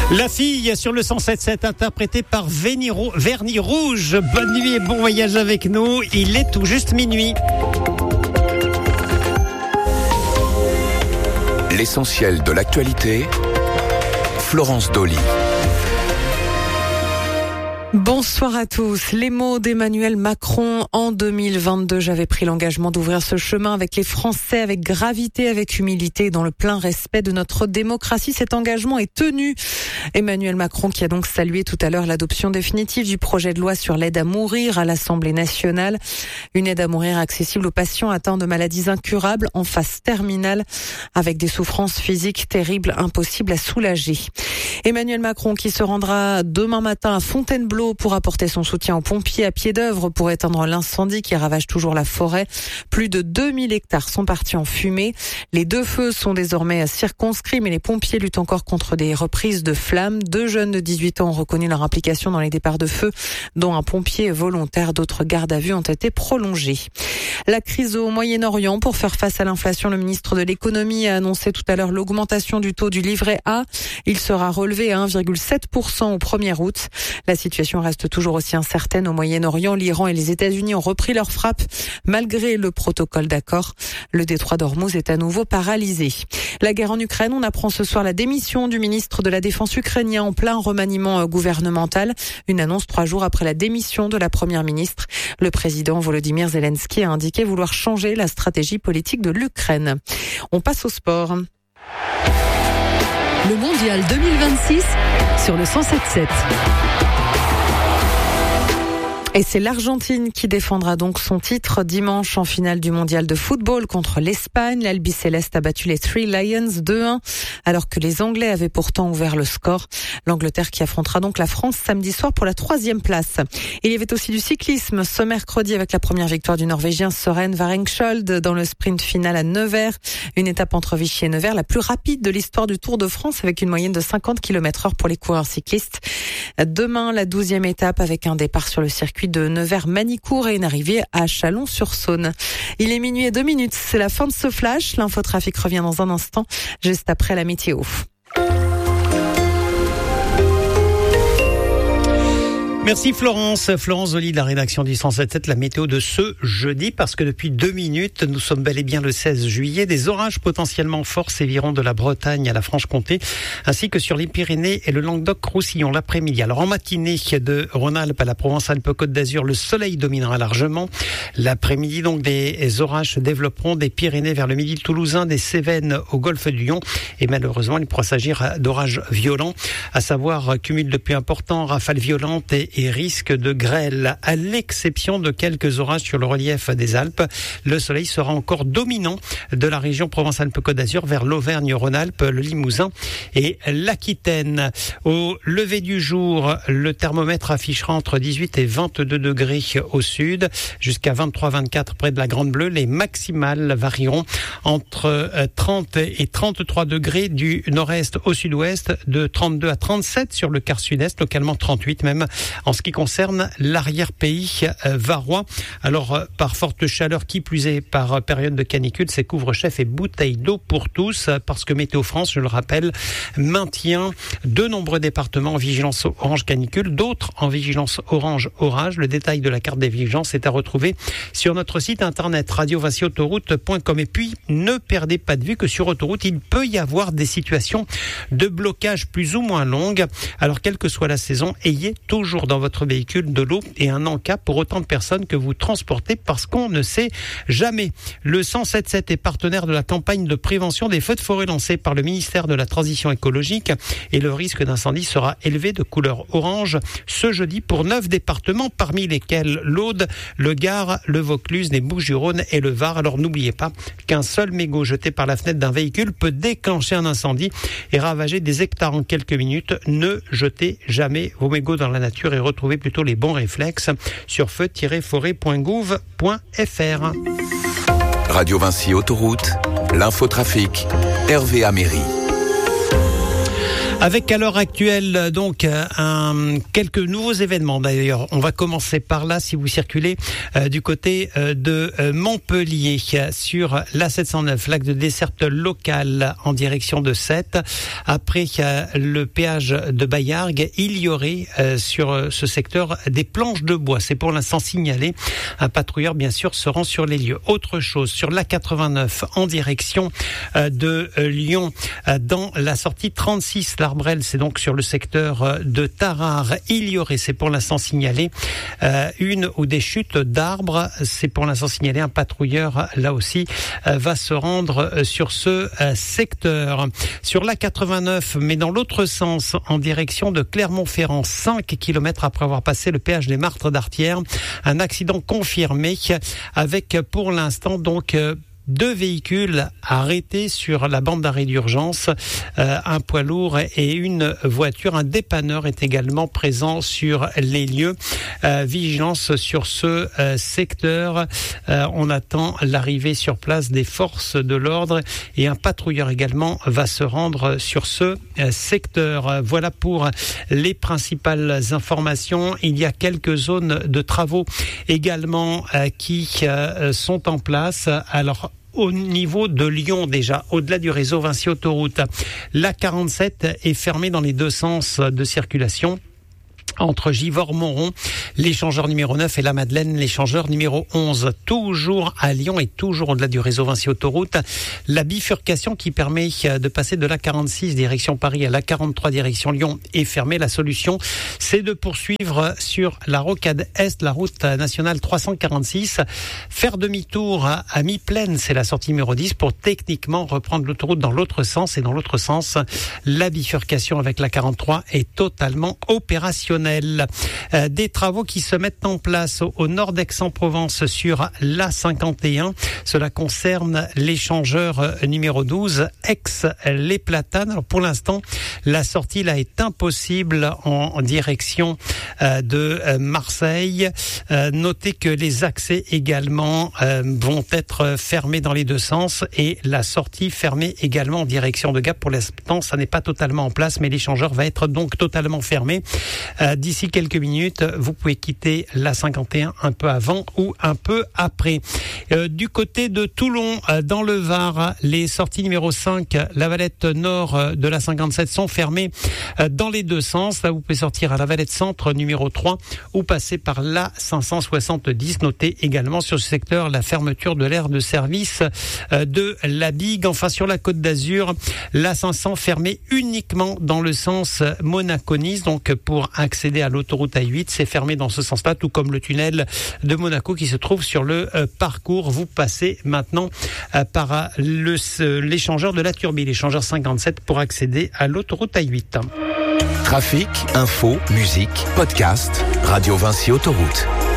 La fille sur le 107.7 interprétée par Vernis Rouge. Bonne nuit et bon voyage avec nous. Il est tout juste minuit. L'essentiel de l'actualité, Florence Dolly. Bonsoir à tous. Les mots d'Emmanuel Macron en 2022. J'avais pris l'engagement d'ouvrir ce chemin avec les Français, avec gravité, avec humilité et dans le plein respect de notre démocratie. Cet engagement est tenu. Emmanuel Macron qui a donc salué tout à l'heure l'adoption définitive du projet de loi sur l'aide à mourir à l'Assemblée nationale. Une aide à mourir accessible aux patients atteints de maladies incurables en phase terminale avec des souffrances physiques terribles, impossibles à soulager. Emmanuel Macron qui se rendra demain matin à Fontainebleau pour apporter son soutien aux pompiers à pied d'œuvre pour éteindre l'incendie qui ravage toujours la forêt. Plus de 2000 hectares sont partis en fumée. Les deux feux sont désormais circonscrits, mais les pompiers luttent encore contre des reprises de flammes. 2 jeunes de 18 ans ont reconnu leur implication dans les départs de feu, dont un pompier volontaire. D'autres gardes à vue ont été prolongés. La crise au Moyen-Orient. Pour faire face à l'inflation, le ministre de l'économie a annoncé tout à l'heure l'augmentation du taux du livret A. Il sera relevé à 1,7% au 1er août. La situation reste toujours aussi incertaine au Moyen-Orient. L'Iran et les États-Unis ont repris leur frappe malgré le protocole d'accord. Le détroit d'Ormuz est à nouveau paralysé. La guerre en Ukraine, on apprend ce soir la démission du ministre de la Défense ukrainien en plein remaniement gouvernemental. Une annonce 3 jours après la démission de la première ministre. Le président Volodymyr Zelensky a indiqué vouloir changer la stratégie politique de l'Ukraine. On passe au sport. Le mondial 2026 sur le 107.7. Et c'est l'Argentine qui défendra donc son titre dimanche en finale du mondial de football contre l'Espagne. L'Albiceleste a battu les Three Lions 2-1 alors que les Anglais avaient pourtant ouvert le score. L'Angleterre qui affrontera donc la France samedi soir pour la 3e place. Il y avait aussi du cyclisme ce mercredi avec la première victoire du Norvégien Søren Varenkskjold dans le sprint final à Nevers. Une étape entre Vichy et Nevers, la plus rapide de l'histoire du Tour de France avec une moyenne de 50 km/h pour les coureurs cyclistes. Demain, la 12e étape avec un départ sur le circuit de Nevers-Manicourt et une arrivée à Chalon-sur-Saône. Il est minuit et 2 minutes. C'est la fin de ce flash. L'infotrafic revient dans un instant, juste après la météo. Merci Florence Dolly de la rédaction du 107.7, la météo de ce jeudi, parce que depuis 2 minutes, nous sommes bel et bien le 16 juillet. Des orages potentiellement forts séviront de la Bretagne à la Franche-Comté, ainsi que sur les Pyrénées et le Languedoc-Roussillon l'après-midi. Alors en matinée de Rhône-Alpes à la Provence-Alpes-Côte d'Azur, le soleil dominera largement. L'après-midi, donc, des orages se développeront des Pyrénées vers le midi toulousain, des Cévennes au golfe du Lion. Et malheureusement, il pourra s'agir d'orages violents, à savoir cumul de pluies importants, rafales violentes et risque de grêle. À l'exception de quelques orages sur le relief des Alpes, le soleil sera encore dominant de la région Provence-Alpes-Côte d'Azur vers l'Auvergne-Rhône-Alpes, le Limousin et l'Aquitaine. Au lever du jour, le thermomètre affichera entre 18 et 22 degrés au sud, jusqu'à 23-24 près de la Grande Bleue. Les maximales varieront entre 30 et 33 degrés du nord-est au sud-ouest, de 32 à 37 sur le quart sud-est, localement 38 même en ce qui concerne l'arrière-pays varois. Alors, par forte chaleur, qui plus est par période de canicule, c'est couvre-chef et bouteilles d'eau pour tous, parce que Météo France, je le rappelle, maintient de nombreux départements en vigilance orange canicule, d'autres en vigilance orange orage. Le détail de la carte des vigilances est à retrouver sur notre site internet radio-autoroute.com. Et puis, ne perdez pas de vue que sur autoroute, il peut y avoir des situations de blocage plus ou moins longues. Alors, quelle que soit la saison, ayez toujours dans votre véhicule de l'eau et un en-cas pour autant de personnes que vous transportez, parce qu'on ne sait jamais. Le 107.7 est partenaire de la campagne de prévention des feux de forêt lancée par le ministère de la Transition écologique, et le risque d'incendie sera élevé de couleur orange ce jeudi pour 9 départements, parmi lesquels l'Aude, le Gard, le Vaucluse, les Bouches-du-Rhône et le Var. Alors n'oubliez pas qu'un seul mégot jeté par la fenêtre d'un véhicule peut déclencher un incendie et ravager des hectares en quelques minutes. Ne jetez jamais vos mégots dans la nature et retrouvez plutôt les bons réflexes sur feu-forêt.gouv.fr. Radio Vinci Autoroute, l'infotrafic, Hervé Améry. Avec à l'heure actuelle donc quelques nouveaux événements d'ailleurs. On va commencer par là si vous circulez du côté de Montpellier sur l'A709, l'axe de desserte locale en direction de Sète. Après le péage de Baillargues, il y aurait sur ce secteur des planches de bois. C'est pour l'instant signalé. Un patrouilleur bien sûr se rend sur les lieux. Autre chose, sur l'A89 en direction de Lyon, dans la sortie 36, l'Arbrel, c'est donc sur le secteur de Tarare. Il y aurait, c'est pour l'instant signalé, une ou des chutes d'arbres. C'est pour l'instant signalé. Un patrouilleur, là aussi, va se rendre sur ce secteur. Sur l'A89, mais dans l'autre sens, en direction de Clermont-Ferrand, 5 km après avoir passé le péage des Martres d'Artière, un accident confirmé avec pour l'instant donc 2 véhicules arrêtés sur la bande d'arrêt d'urgence, un poids lourd et une voiture. Un dépanneur est également présent sur les lieux. Vigilance sur ce secteur. On attend l'arrivée sur place des forces de l'ordre et un patrouilleur également va se rendre sur ce secteur. Voilà pour les principales informations. Il y a quelques zones de travaux également qui sont en place. Alors, au niveau de Lyon déjà, au-delà du réseau Vinci Autoroute, l'A47 est fermée dans les deux sens de circulation. Entre Givors-Montron, l'échangeur numéro 9 et la Madeleine, l'échangeur numéro 11. Toujours à Lyon et toujours au-delà du réseau Vinci Autoroute, la bifurcation qui permet de passer de l'A46 direction Paris à l'A43 direction Lyon est fermée. La solution, c'est de poursuivre sur la rocade Est, la route nationale 346. Faire demi-tour à mi-plaine, c'est la sortie numéro 10 pour techniquement reprendre l'autoroute dans l'autre sens. Et dans l'autre sens, la bifurcation avec la 43 est totalement opérationnelle. Des travaux qui se mettent en place au nord d'Aix-en-Provence sur l'A51. Cela concerne l'échangeur numéro 12, Aix-les Platanes. Alors pour l'instant, la sortie là est impossible en direction de Marseille. Notez que les accès également vont être fermés dans les deux sens et la sortie fermée également en direction de Gap. Pour l'instant, ça n'est pas totalement en place, mais l'échangeur va être donc totalement fermé. D'ici quelques minutes, vous pouvez quitter la 51 un peu avant ou un peu après. Du côté de Toulon, dans le Var, les sorties numéro 5, la Valette Nord de la 57 sont fermées dans les deux sens. Là, vous pouvez sortir à la Valette Centre numéro 3 ou passer par la 570. Notez également sur ce secteur la fermeture de l'aire de service de la Bigue. Enfin, sur la Côte d'Azur, la 500 fermée uniquement dans le sens Monaco-Nice. Donc, pour accéder à l'autoroute A8, c'est fermé dans ce sens-là, tout comme le tunnel de Monaco qui se trouve sur le parcours. Vous passez maintenant par l'échangeur de la Turbie, l'échangeur 57 pour accéder à l'autoroute A8. Trafic, info, musique, podcast, Radio Vinci Autoroute.